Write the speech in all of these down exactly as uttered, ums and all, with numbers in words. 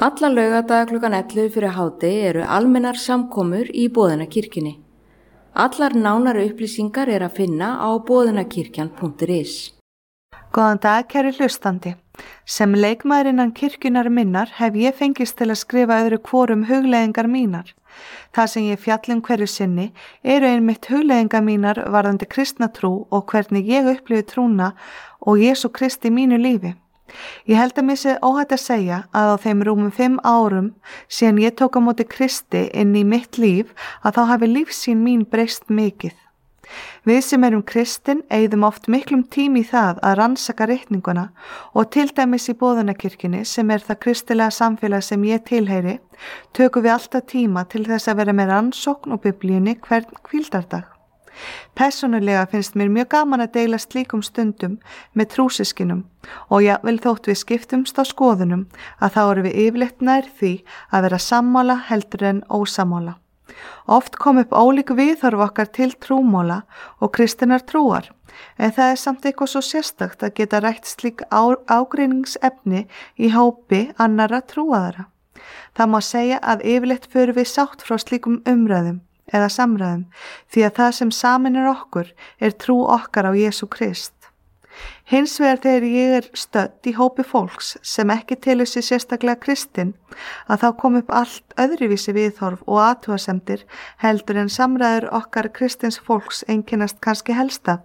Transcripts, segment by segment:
Alla laugardaga klukkan ellefu fyrir hádegi eru almennar samkomur í Boðunarkirkjunni. Allar nánari upplýsingar er að finna á boðunarkirkjan punktur is. Góðan dag, kæri hlustandi. Sem leikmaður innan kirkjunar minnar hef ég fengist til að skrifa öðru hvorum hugleiðingar mínar. Það sem ég fjalla um hverju sinni eru einmitt hugleiðingar mínar varðandi kristna trú og hvernig ég upplifi trúna og Jesú Kristi í mínu lífi. Ég held að mér sé óhætt að segja að á þeim rúmum fimm árum síðan ég tók á móti Kristi inn í mitt líf að þá hafi lífsýn mín breyst mikið. Við sem erum kristin eyðum oft miklum tími í það að rannsaka ritninguna og til dæmis í Boðunarkirkjunni sem er það kristilega samfélag sem ég tilheyri, tökum við alltaf tíma til þess að vera með rannsókn og biblíunni hvern hvíldardag. Persónulega finnst mér mjög gaman að deila slíkum stundum með trúsyskinum og jafnvel þótt við skiptumst á skoðunum að þá erum við yfirleitt nær því að vera sammála heldur en ósammála. Oft kom upp ólík viðhorf okkar til trúmála og kristinnar trúar, en það er samt eitthvað svo sérstakt að geta rætt slík ágreiningsefni í hópi annarra trúaðara. Það má segja að yfirleitt förum við sátt frá slíkum umræðum eða samræðum því að það sem sameinar okkur er trú okkar á Jesú Krist. Hins vegar þegar ég er stödd í hópi fólks sem ekki telur sig sérstaklega kristin að þá kom upp allt öðruvísi viðhorf og athugasemdir heldur en samræður okkar kristins fólks einkennast kannski helsta.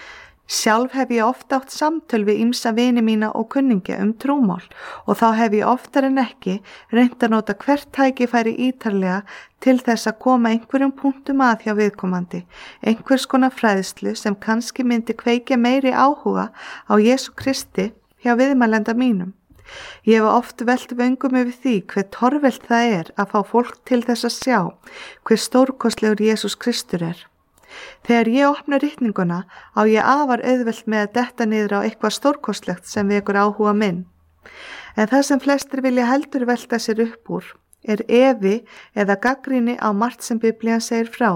Sjálf hef ég oft átt samtöl við ýmsa vini mína og kunningja um trúmál og þá hef ég oftar en ekki reynt að nota hvert tækifæri ítarlega til þess að koma einhverjum punktum að hjá viðkomandi, einhvers konar fræðslu sem kannski myndi kveikja meiri áhuga á Jesú Kristi hjá viðmælenda mínum. Ég hef oft velt vöngum yfir því hver torvelt það er að fá fólk til þess að sjá hver stórkostlegur Jesús Kristur er. Þegar ég opna ritninguna á ég afar auðvelt með að detta niður á eitthvað stórkostlegt sem vekur áhuga minn. En það sem flestir vilja heldur velta sér upp úr er efi eða gagnrýni á margt sem Biblían segir frá.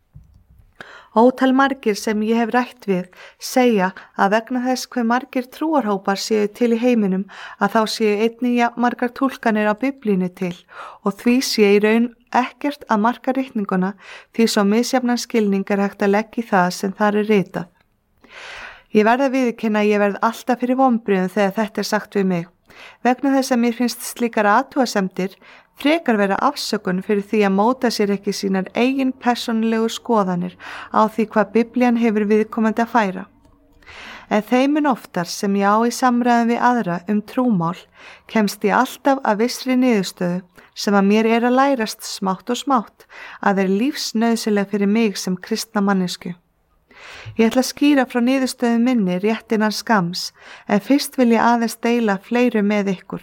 Ótal margir sem ég hef rætt við segja að vegna þess hve margir trúarhópar séu til í heiminum að þá séu einnig ja, margar túlkanir á Biblíunni til og því sé í raun ekkert að marka ritninguna því svo misjafnan skilning er hægt að leggja í það sem þar er ritað. Ég verð að viðurkenna að ég verð alltaf fyrir vonbrigðum þegar þetta er sagt við mig. Vegna þess að mér finnst slíkar athugasemdir frekar vera afsökun fyrir því að móta sér ekki sínar eigin persónulegu skoðanir á því hvað Biblían hefur viðkomandi að færa. En þeimin oftar sem ég á í samræðum við aðra um trúmál kemst ég alltaf að vissri niðurstöðu sem að mér er að lærast smátt og smátt að er lífsnauðsynleg fyrir mig sem kristna mannesku. Ég ætla að skýra frá niðurstöðu minni rétt innan skams en fyrst vil ég aðeins deila fleiru með ykkur.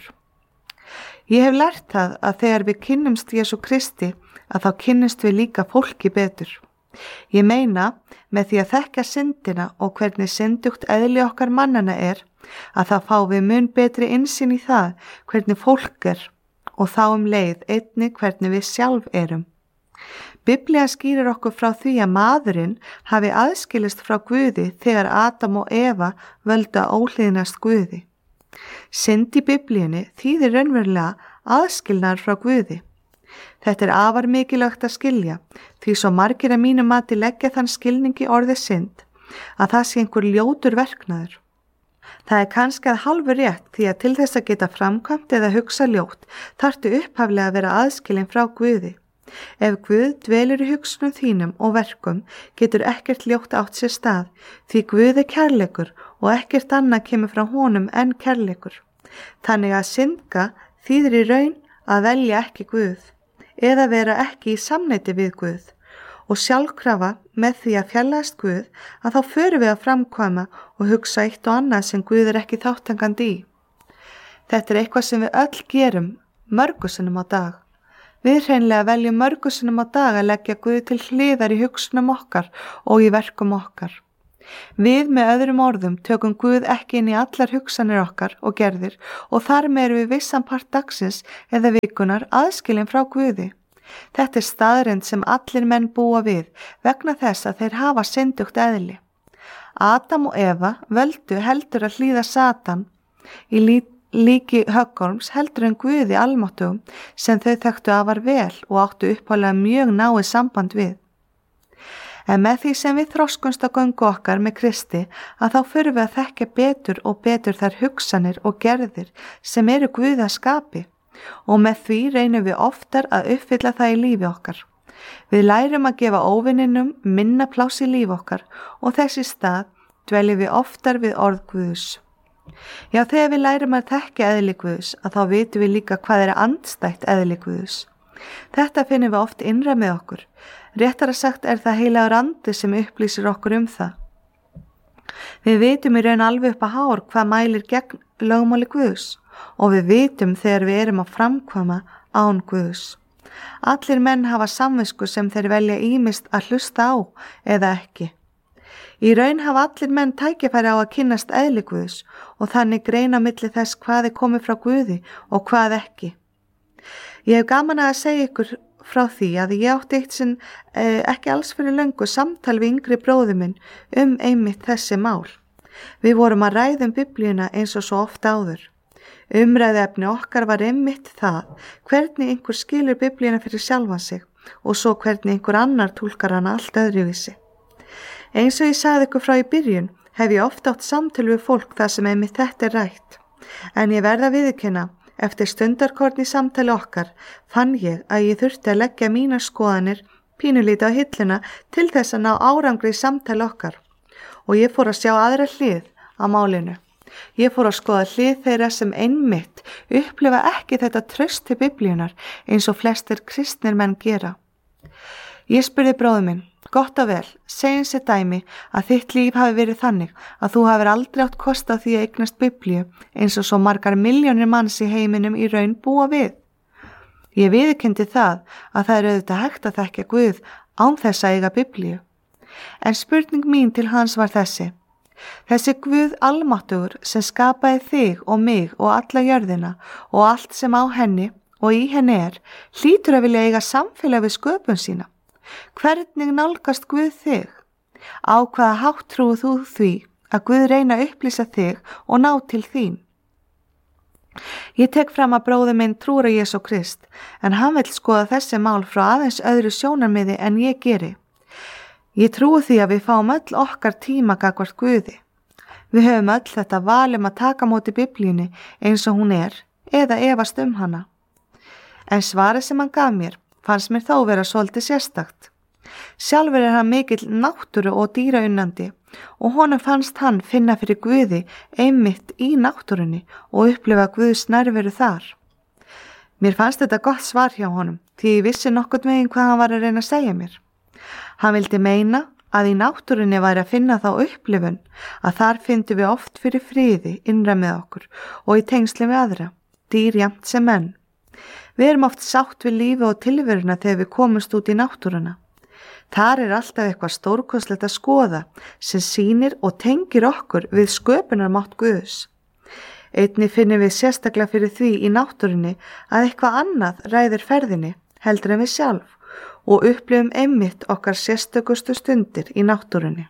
Ég hef lært það að þegar við kynnumst Jesú Kristi að þá kynnumst við líka fólki betur. Ég meina með því að þekka syndina og hvernig syndugt eðli okkar mannana er að það fá við mun betri innsýn í það hvernig fólk er og þá um leið einnig hvernig við sjálf erum. Biblía skýrir okkur frá því að maðurinn hafi aðskilist frá Guði þegar Adam og Eva völdu að óhlýðnast Guði. Synd í Biblíunni þýðir raunverulega aðskilnaður frá Guði. Þetta er afar mikilvægt að skilja því svo margir að mínu mati leggja þann skilningi orðið synd að það sé einhver ljótur verknaður. Það er kannski að hálfu rétt því að til þess að geta framkvæmt eða hugsa ljótt þarftu upphaflega að vera aðskilin frá Guði. Ef Guð dvelur í hugsunum þínum og verkum getur ekkert ljótt átt sér stað því Guð er kærleikur og ekkert annað kemur frá honum en kærleikur. Þannig að syndga þýðir í raun að velja ekki Guð eða vera ekki í samneyti við Guð og sjálfkrafa með því að fjarlægast Guð að þá förum við að framkvæma og hugsa eitt og annað sem Guð er ekki þátttakandi í. Þetta er eitthvað sem við öll gerum mörgu sinnum á dag. Við hreinlega veljum mörgu sinnum á dag að leggja Guð til hliðar í hugsunum okkar og í verkum okkar. Við með öðrum orðum tökum Guð ekki inn í allar hugsanir okkar og gerðir og þar með erum við vissan part dagsins eða vikunar aðskilin frá Guði. Þetta er staðreynd sem allir menn búa við vegna þess að þeir hafa syndugt eðli. Adam og Eva völdu heldur að hlýða Satan í líki Höggorms heldur en Guði almáttugum sem þau þekktu afar vel og áttu upphaflega mjög náið samband við. En með því sem við þroskumst á göngu okkar með Kristi að þá förum við að þekkja betur og betur þær hugsanir og gerðir sem eru Guði að skapi og með því reynum við oftar að uppfylla það í lífi okkar. Við lærum að gefa óvininum minna pláss í lífi okkar og þessi stað dveljum við oftar við orð Guðs. Já, þegar við lærum að þekkja eðli Guðs að þá vitum við líka hvað er andstætt eðli Guðs. Þetta finnum við oft innra með okkur. Réttara sagt er það heilagur andi sem upplýsir okkur um það. Við vitum í raun alveg upp að hár hvað mælir gegn lögmáli Guðs og við vitum þegar við erum að framkvæma án Guðs. Allir menn hafa samvisku sem þeir velja ýmist að hlusta á eða ekki. Í raun hafa allir menn tækifæri á að kynnast eðli Guðs og þannig greina milli þess hvað er komið frá Guði og hvað ekki. Ég hef gaman að segja ykkur frá því að ég átti eitt sinn eh, ekki alls fyrir löngu samtal við yngri bróður minn um einmitt þessi mál. Við vorum að ræða um Biblíuna eins og svo oft áður. Umræðuefni okkar var einmitt það hvernig einhver skilur Biblíuna fyrir sjálfan sig og svo hvernig einhver annar túlkar hana allt öðruvísi. Eins og ég sagði ykkur frá í byrjun hef ég oft átt samtöl við fólk þar sem einmitt þetta er rætt. En ég verð að viðurkenna, eftir stundarkorn í samtali okkar fann ég að ég þurfti að leggja mínar skoðanir pínulítið á hilluna til þess að ná árangri í samtali okkar. Og ég fór að sjá aðra hlið á málinu. Ég fór að skoða hlið þeirra sem einmitt upplifa ekki þetta traust til Biblíunar eins og flestir kristnir menn gera. Ég spurði bróður minn, gott og vel, segjum sér dæmi að þitt líf hafi verið þannig að þú hafir aldrei átt kost á því að eignast Biblíu eins og svo margar milljónir manns í heiminum í raun búa við. Ég viðurkenndi það að það er auðvitað hægt að þekkja Guð án þess að eiga Biblíu. En spurning mín til hans var þessi. Þessi Guð almáttugur sem skapaði þig og mig og alla jörðina og allt sem á henni og í henni er, hlýtur að vilja eiga samfélag við sköpun sína. Hvernig nálgast Guð þig? Á hvaða hátt trúir þú því að Guð reyna að upplýsa þig og ná til þín? Ég tek fram að bróðir minn trúir á Jesú Krist, en hann vill skoða þessi mál frá aðeins öðru sjónarmiði en ég geri. Ég trúi því að við fáum öll okkar tíma gagnvart Guði. Við höfum öll þetta val um að taka móti Biblíunni eins og hún er, eða efast um hana. En svarið sem hann gaf mér fannst mér þó vera svolítið sérstakt. Sjálfur er hann mikill náttúru og dýraunnandi og honum fannst hann finna fyrir Guði einmitt í náttúrunni og upplifa Guðs nærveru þar. Mér fannst þetta gott svar hjá honum því ég vissi nokkurn veginn hvað hann var að reyna að segja mér. Hann vildi meina að í náttúrunni væri að finna þá upplifun að þar fyndum við oft fyrir friði innra með okkur og í tengsli við aðra, dýr jafnt sem menn. Við erum oft sátt við lífi og tilveruna þegar við komumst út í náttúruna. Þar er alltaf eitthvað stórkostlegt að skoða sem sýnir og tengir okkur við sköpunarmátt Guðs. Einnig finnum við sérstaklega fyrir því í náttúrunni að eitthvað annað ræðir ferðinni heldur en við sjálf og upplifum einmitt okkar sérstökustu stundir í náttúrunni.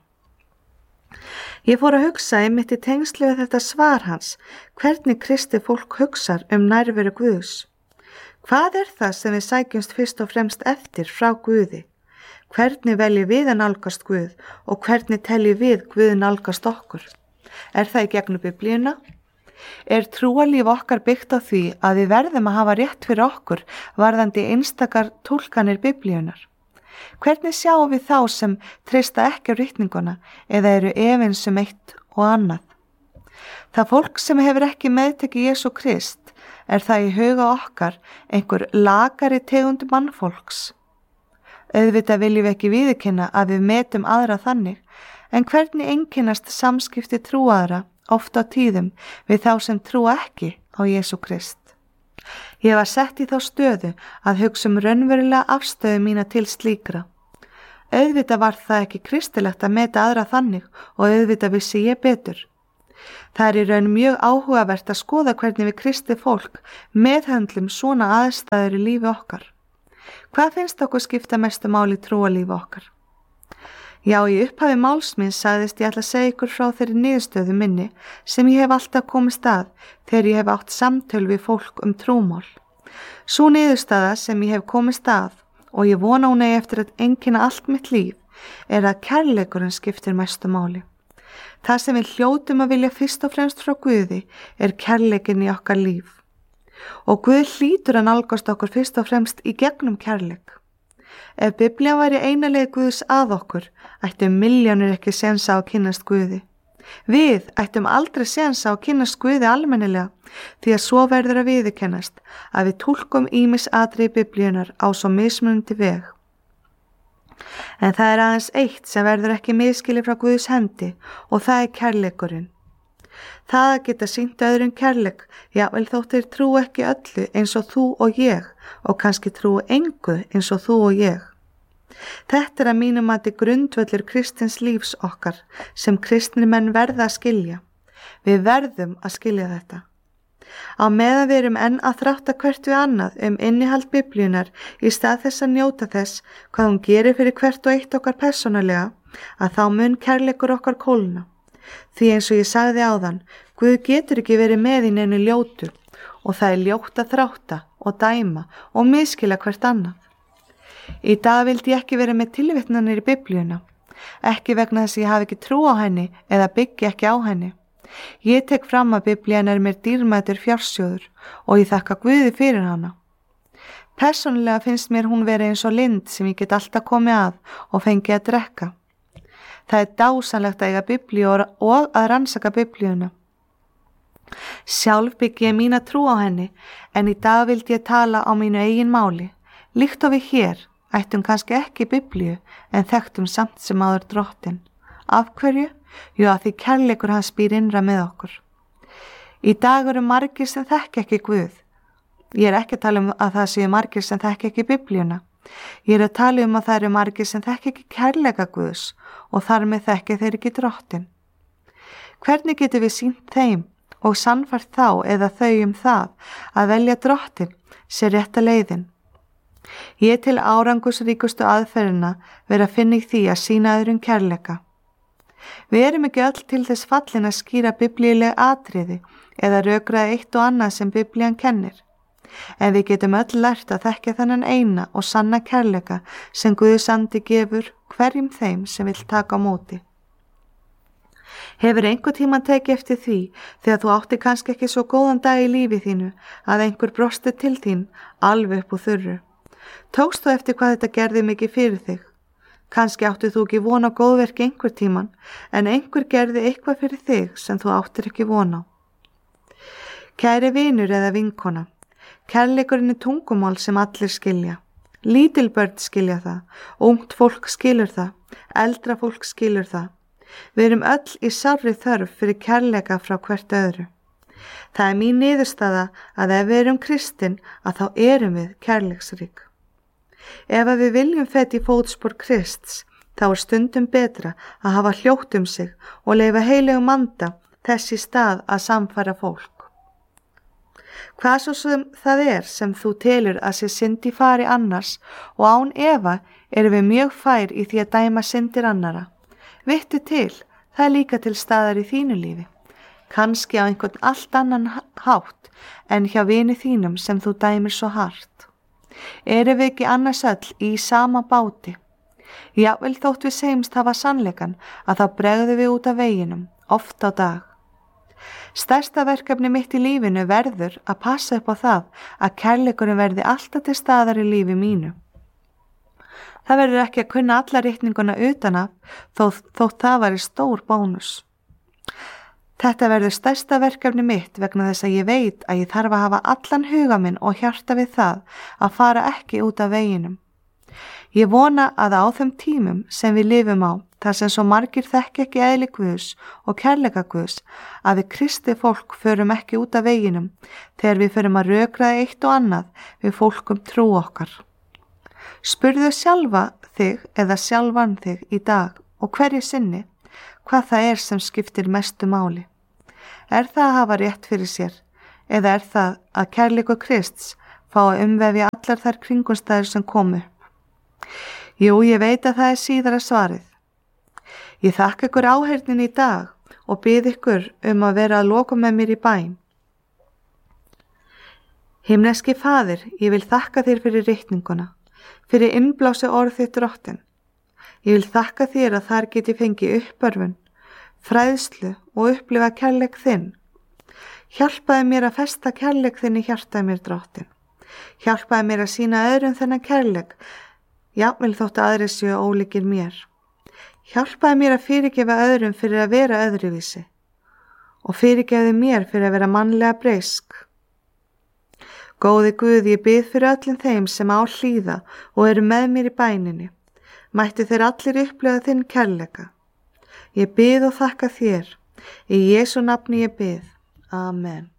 Ég fór að hugsa einmitt í tengsli við þetta svar hans, hvernig kristið fólk hugsar um nærveru Guðs. Hvað er það sem við sækjumst fyrst og fremst eftir frá Guði? Hvernig veljum við að nálgast Guð og hvernig teljum við Guð nálgast okkur? Er það í gegnum Biblíuna? Er trúarlíf okkar byggt á því að við verðum að hafa rétt fyrir okkur varðandi einstakar túlkanir Biblíunar? Hvernig sjáum við þá sem treysta ekki á ritninguna eða eru efins um eitt og annað? Það fólk sem hefur ekki meðtekið Jesú Krist, er það í huga okkar einhver lakari tegund mannfólks? Auðvitað viljum við ekki viðurkenna að við metum aðra þannig, en hvernig einkennast samskipti trúaðra oft á tíðum við þá sem trúa ekki á Jesú Krist? Ég var sett í þá stöðu að hugsa um raunverulega afstöðu mína til slíkra. Auðvitað var það ekki kristilegt að meta aðra þannig og auðvitað vissi ég betur. Það er í raun mjög áhugavert að skoða hvernig við kristið fólk meðhöndlum svona aðstæður í lífi okkar. Hvað finnst okkur skipta mestu máli í trúarlífi okkar? Já, í upphafi máls míns sagðist ég ætla að segja ykkur frá þeirri niðurstöðu minni sem ég hef alltaf komist að þegar ég hef átt samtöl við fólk um trúmál. Sú niðurstaða sem ég hef komist að, og ég vona hún eigi eftir að einkenna allt mitt líf, er að kærleikurinn skiptir mestu máli. Það sem við hljótum að vilja fyrst og fremst frá Guði er kærleikin í okkar líf. Og Guð hlýtur að nálgast okkur fyrst og fremst í gegnum kærleik. Ef Biblían væri eina leið Guðs að okkur, ættum milljónir ekki sénsa á að kynnast Guði. Við ættum aldrei sénsa á að kynnast Guði almennilega, því að svo verður að viðurkennast að við túlkum ýmis atriði Biblíunar á svo mismunandi veg. En það er aðeins eitt sem verður ekki misskilið frá Guðs hendi og það er kærleikurinn. Það að geta sýnt öðrum kærleik, jafnvel þótt þeir trú ekki öllu eins og þú og ég og kannski trú engu eins og þú og ég. Þetta er að mínum mati grundvöllur kristins lífs okkar sem kristnir menn verða að skilja. Við verðum að skilja þetta. Á meðan við erum enn að þrátta hvert við annað um innihald Biblíunar í stað þess að njóta þess hvað hún gerir fyrir hvert og eitt okkar persónulega, að þá mun kærleikur okkar kólna. Því eins og ég sagði áðan, Guð getur ekki verið með í neinu ljótu og það er ljótt að þrátta og dæma og miskila hvert annað. Í dag vildi ég ekki vera með tilvitnanir í Biblíuna, ekki vegna þess að ég hafi ekki trú á henni eða byggi ekki á henni. Ég tek fram að Biblían er mér dýrmætur fjársjóður og ég þakka Guði fyrir hana. Persónulega finnst mér hún vera eins og lind sem ég get alltaf komið að og fengi að drekka. Það er dásanlegt að eiga Biblíu og að rannsaka Biblíuna. Sjálf byggi ég mína trú á henni, en í dag vildi ég tala á mínu eigin máli. Líkt og við hér, ættum kannski ekki Biblíu, en þekktum samt sem áður Drottinn. Af hverju? Jú, að því kærleikur hans býr innra með okkur. Í dag eru margir sem þekki ekki Guð. Ég er ekki að tala um að það séu margir sem þekki ekki Biblíuna. Ég er að tala um að það eru margir sem þekki ekki kærleika Guðs og þar með þekki þeir ekki Drottinn. Hvernig getum við sýnt þeim og sannfært þá eða þau um það að velja Drottinn sé rétta leiðin? Ég til árangusríkustu aðferðina vera að finna í því að sýna öðrum kærleika. Við erum ekki öll til þess fallin að skýra biblíuleg atriði eða rökraða eitt og annað sem Biblían kennir. En við getum öll lært að þekkja þennan eina og sanna kærleika sem Guðs andi gefur hverjum þeim sem vill taka á móti. Hefur einhver tíma tekið eftir því þegar þú átti kannski ekki svo góðan dag í lífi þínu að einhver brosti til þín alveg upp úr þurru? Tókst þú eftir hvað þetta gerði mikið fyrir þig? Kannski átti þú ekki von á góðverki einhver tíman, en einhver gerði eitthvað fyrir þig sem þú áttir ekki von á. Kæri vinur eða vinkona, kærleikurinn er tungumál sem allir skilja. Lítil börn skilja það, ungt fólk skilur það, eldra fólk skilur það. Við erum öll í sárri þörf fyrir kærleika frá hvert öðru. Það er mín niðurstaða að ef við erum kristin að þá erum við kærleiksrík. Ef að við viljum feta í fótspor Krists, þá er stundum betra að hafa hljótt um sig og leyfa heilegum anda þess í stað að samfæra fólk. Hvað svo sem það er sem þú telur að sé synd í fari annars og án efa erum við mjög fær í því að dæma syndir annara. Vittu til, það er líka til staðar í þínu lífi. Kannski á einhvern allt annan hátt en hjá vini þínum sem þú dæmir svo hart. Erum við ekki annars öll í sama báti? Jafnvel þótt við segjumst hafa sannleikan að þá bregðum við út af veginum, oft á dag. Stærsta verkefni mitt í lífinu verður að passa upp á það að kærleikurinn verði alltaf til staðar í lífi mínu. Það verður ekki að kunna alla ritninguna utan af þó, þótt það væri stór bónus. Þetta verður stærsta verkefni mitt vegna þess að ég veit að ég þarf að hafa allan huga minn og hjarta við það að fara ekki út af veginum. Ég vona að á þeim tímum sem við lifum á, þar sem svo margir þekki ekki eðli Guðs og kærleika Guðs, að við kristið fólk förum ekki út af veginum þegar við förum að rökraða eitt og annað við fólkum trú okkar. Spurðu sjálfa þig eða sjálfan þig í dag og hverju sinni hvað það er sem skiptir mestu máli. Er það að hafa rétt fyrir sér eða er það að kærleikur Krists fá að umvefja allar þær kringumstæður sem komu upp? Jú, ég veit að það er síðara svarið. Ég þakka ykkur áheyrnin í dag og bið ykkur um að vera að loka með mér í bæn. Himneski Faðir, ég vil þakka þér fyrir ritninguna, fyrir innblási orð þitt Drottinn. Ég vil þakka þér að þar geti fengið uppörfun, fræðslu og upplifa kærleik þinn. Hjálpaði mér að festa kærleik þinn í hjartaði mér, Drottinn. Hjálpaði mér að sýna öðrum þennan kærleik, jafnvel þótt aðrir séu ólíkir mér. Hjálpaði mér að fyrirgefa öðrum fyrir að vera öðruvísi og fyrirgefði mér fyrir að vera mannlega breysk. Góði Guð, ég bið fyrir öllum þeim sem á hlýða og eru með mér í bæninni. Mættu þeir allir upplifa þinn kærleika. Ég bið og þakka þér. Í Jesú nafni ég bið. Amen.